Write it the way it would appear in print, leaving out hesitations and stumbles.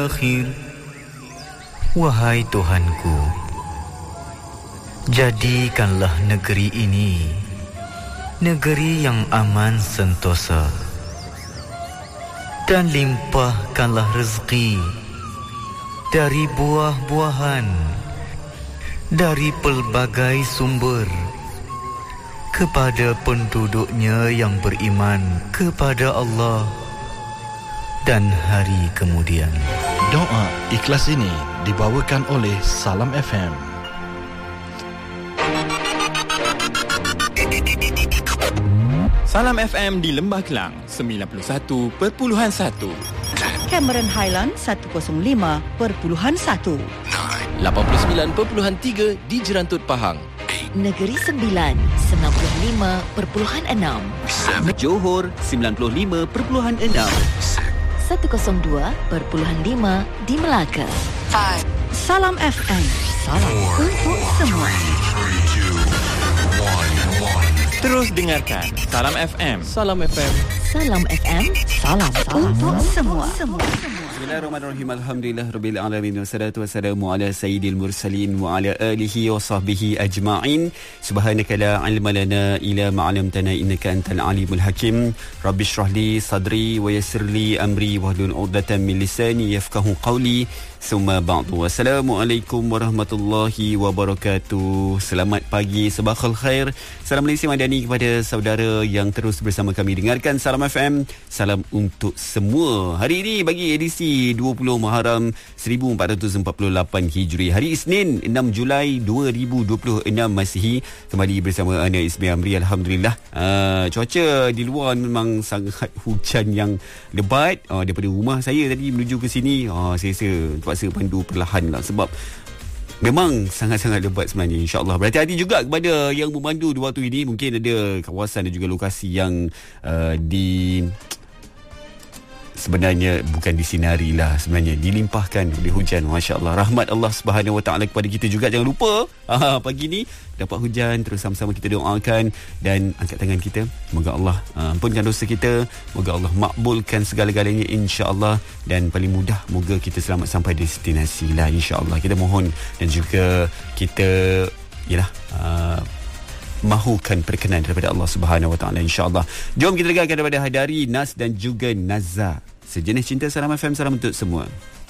akhir. Wahai Tuhanku, jadikanlah negeri ini negeri yang aman sentosa, dan limpahkanlah rezeki dari buah-buahan, dari pelbagai sumber, kepada penduduknya yang beriman kepada Allah dan hari kemudian. Doa ikhlas ini dibawakan oleh Salam FM. Salam FM di Lembah Kelang 91.1, Cameron Highland 105.1, 89.3 di Jerantut Pahang, Negeri Sembilan 95.6, Johor 95.6, 102.5 di Melaka. Salam FM, salam untuk semua. Terus dengarkan Salam FM. Salam FM. Salam FM, salam Untuk semua. Bismillahirrahmanirrahim. Alhamdulillah rabbil alamin, wassalatu wassalamu ala sayyidil mursalin wa ala alihi wa sahbihi ajma'in. Subhanaka la ilma lana illa ma 'allamtana innaka antal alimul hakim. Rabbi shrah li sadri wa yassir li amri wahlul 'uqdatam min lisani yafqahu qawli. Summa ba'du. Wassalamualaikum warahmatullahi wabarakatuh. Selamat pagi, sabahul khair. Salam Malaysia Madani kepada saudara yang terus bersama kami dengarkan Salam FM. Salam untuk semua. Hari ini bagi edisi 20 Muharram 1448 Hijri, hari Isnin 6 Julai 2026 Masihi. Kembali bersama Ana Ismi Amri. Alhamdulillah. Cuaca di luar memang sangat hujan yang lebat. Daripada rumah saya tadi menuju ke sini, saya rasa terpaksa pandu perlahan lah, sebab memang sangat-sangat lebat sebenarnya. InsyaAllah berhati-hati juga kepada yang memandu di waktu ini. Mungkin ada kawasan dan juga lokasi yang sebenarnya bukan disinari lah, sebenarnya dilimpahkan oleh hujan. Masya Allah, rahmat Allah Subhanahu Wa Taala kepada kita juga. Jangan lupa pagi ni dapat hujan, terus sama-sama kita doakan dan angkat tangan kita. Moga Allah ampunkan dosa kita, moga Allah makbulkan segala-galanya insya-Allah, dan paling mudah moga kita selamat sampai destinasi lah insya-Allah. Kita mohon dan juga kita mahukan perkenan daripada Allah Subhanahu Wa Taala insya-Allah. Jom kita dengarkan daripada Hadari, Nas dan juga Nazza. Sejenis cinta. Salam FM, salam untuk semua.